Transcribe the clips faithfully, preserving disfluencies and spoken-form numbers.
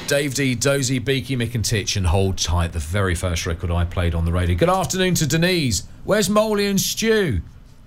Dave D, Dozy, Beaky, Mick and Titch, and Hold Tight, the very first record I played on the radio. Good afternoon to Denise. Where's Molly and Stu?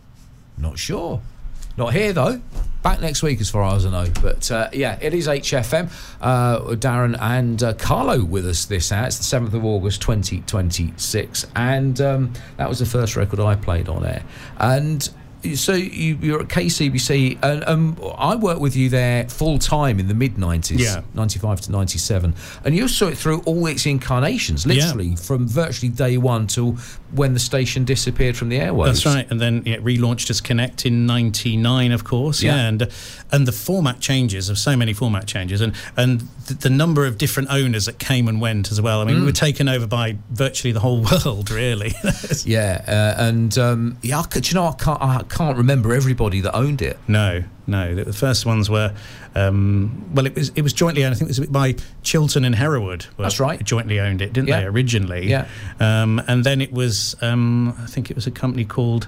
Not sure. Not here, though. Back next week, as far as I know. But, uh, yeah, it is H F M. Uh, Darren and uh, Carlo with us this hour. It's the seventh of August, twenty twenty-six. And um, that was the first record I played on air. And so you, you're at K C B C, and um, I worked with you there full time in the mid nineties, yeah. ninety-five to ninety-seven, and you saw it through all its incarnations, literally yeah. from virtually day one till when the station disappeared from the airwaves. That's right, and then it relaunched as Connect in ninety-nine, of course, yeah, yeah and and the format changes of so many format changes, and and the, the number of different owners that came and went as well. I mean, mm. we were taken over by virtually the whole world, really. yeah, uh, and um, yeah, I, do you know, I can't. I, can't remember everybody that owned it. No, no. The first ones were, um, well, it was it was jointly owned. I think it was by Chiltern and Hereward. That's right. Jointly owned it, didn't yeah. they, originally? Yeah. Um, and then it was, um, I think it was a company called,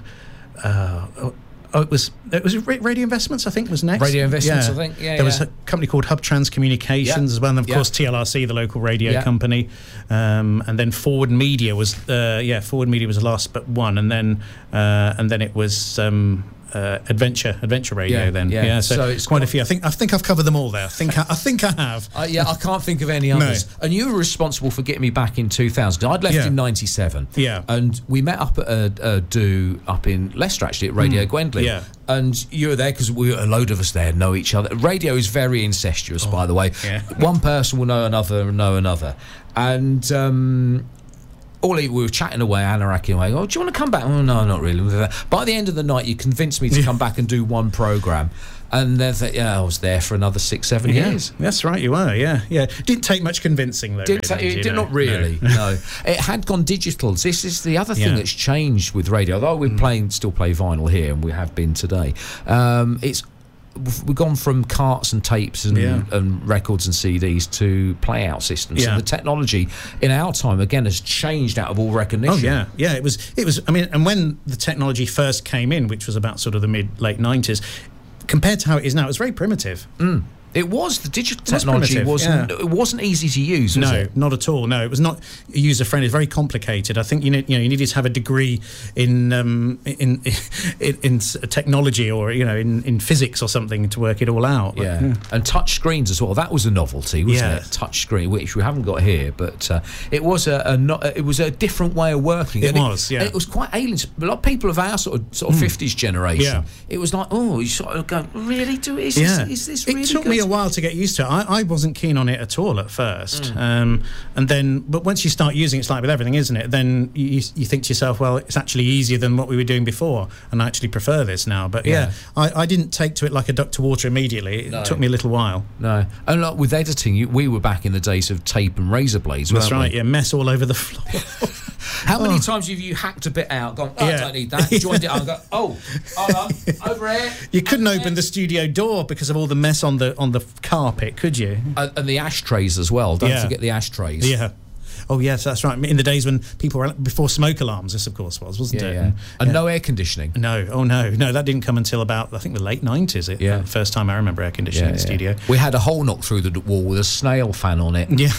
uh, oh, it was it was Radio Investments, I think, was next. Radio Investments, yeah. I think, yeah. There yeah. was a company called Hub Trans Communications yeah. as well, and of yeah. course T L R C, the local radio yeah. company, um, and then Forward Media was, uh, yeah, Forward Media was the last but one, and then uh, and then it was. Um, Uh, adventure, adventure radio. Yeah, then, yeah. yeah. So, so it's quite a few. I think, I think I've covered them all there. I think, I, I think I have. Uh, yeah, I can't think of any others. No. And you were responsible for getting me back in two thousand. I'd left yeah. in ninety-seven. Yeah. And we met up at a, a do up in Leicester, actually, at Radio mm. Gwendolyn. Yeah. And you were there because we were, a load of us there know each other. Radio is very incestuous, oh, by the way. Yeah. One person will know another and know another. And um, all we were chatting away, anaracking away. Oh, do you want to come back? Oh, no, not really. By the end of the night, you convinced me to come back and do one programme. And then, yeah, I was there for another six, seven yeah, years. That's right, you were, yeah, yeah. Didn't take much convincing, though. Didn't really, ta- it did did know? not really, no. no. It had gone digital. This is the other thing yeah. that's changed with radio. Although we're mm. playing, still play vinyl here, and we have been today. Um, it's we've gone from carts and tapes and, yeah. and records and C Ds to play-out systems. Yeah. And the technology in our time again has changed out of all recognition. Oh yeah, yeah. It was, it was. I mean, and when the technology first came in, which was about sort of the mid late nineties, compared to how it is now, it was very primitive. Mm. It was the digital it was technology wasn't yeah. it wasn't easy to use. Was no, it? not at all. No, it was not user friendly. It's very complicated. I think you know, you know you needed to have a degree in um, in, in in technology or you know in, in physics or something to work it all out. Yeah. But, yeah. And touch screens as well. That was a novelty, wasn't yeah. it? Touch screen, which we haven't got here, but uh, it was a, a not, it was a different way of working. It and was. It, yeah. it was quite alien. A lot of people of our sort of sort of mm. fifties generation. Yeah. It was like, oh, you sort of go, really? Do is yeah. this, is this really? It took good? me a while to get used to it. I, I wasn't keen on it at all at first, mm. um, and then but once you start using it, it's like with everything, isn't it? Then you, you think to yourself, well, it's actually easier than what we were doing before, and I actually prefer this now. But yeah, yeah I, I didn't take to it like a duck to water immediately. It no. took me a little while. No, and like with editing, you, we were back in the days of tape and razor blades. That's right. We? Yeah, mess all over the floor. How many oh. times have you hacked a bit out, gone, oh, yeah. I don't need that, joined it up and go, oh, hold on, over here. You couldn't open there. the studio door because of all the mess on the on the carpet, could you? Uh, and the ashtrays as well. Don't yeah. forget the ashtrays. Yeah. Oh, yes, that's right. In the days when people were... Before smoke alarms, this, of course, was, wasn't yeah, it? Yeah. And, and yeah. no air conditioning. No. Oh, no. No, that didn't come until about, I think, the late nineties. It, yeah. The first time I remember air conditioning yeah, in the yeah. studio. We had a hole knocked through the wall with a snail fan on it. Yeah.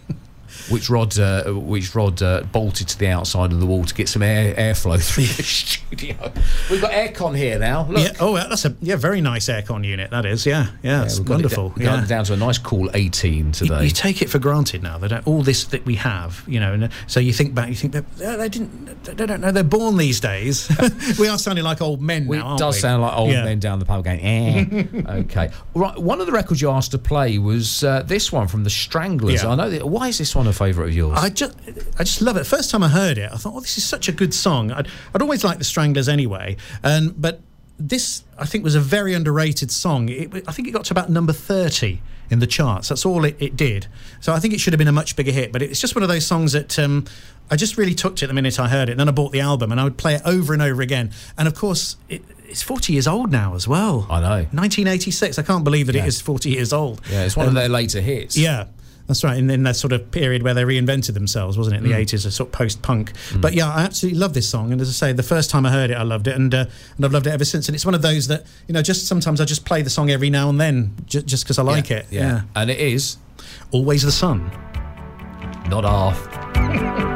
Which Rod, uh, which Rod uh, bolted to the outside of the wall to get some air airflow through the studio. We've got aircon here now. Look. Yeah. Oh, that's a yeah, very nice aircon unit. That is. Yeah. Yeah. It's yeah, wonderful. It yeah. down to a nice cool eighteen today. You, you take it for granted now. They don't all this that we have. You know. And so you think back. You think that they didn't. They don't know. They're born these days. We are sounding like old men we, now. Aren't does we? sound like old yeah. men down the pub going. Eh. Okay. Right. One of the records you asked to play was uh, this one from the Stranglers. Yeah. I know that. Why is this one a favourite of yours? I just, I just love it. First time I heard it, I thought, "Oh, this is such a good song." I'd, I'd always liked the Stranglers anyway, and but this, I think, was a very underrated song. It, I think it got to about number thirty in the charts. That's all it, it did. So I think it should have been a much bigger hit. But it's just one of those songs that um, I just really took to it the minute I heard it. And then I bought the album, and I would play it over and over again. And of course, it, it's forty years old now as well. I know. nineteen eighty-six. I can't believe that yeah. it is forty years old. Yeah, it's one um, of their later hits. Yeah. That's right, in, in that sort of period where they reinvented themselves, wasn't it, in the mm. eighties, a sort of post-punk. Mm. But yeah, I absolutely love this song, and as I say, the first time I heard it, I loved it, and uh, and I've loved it ever since. And it's one of those that, you know, just sometimes I just play the song every now and then, j- just because I like yeah, it. Yeah. yeah, and it is... Always the sun. Not half.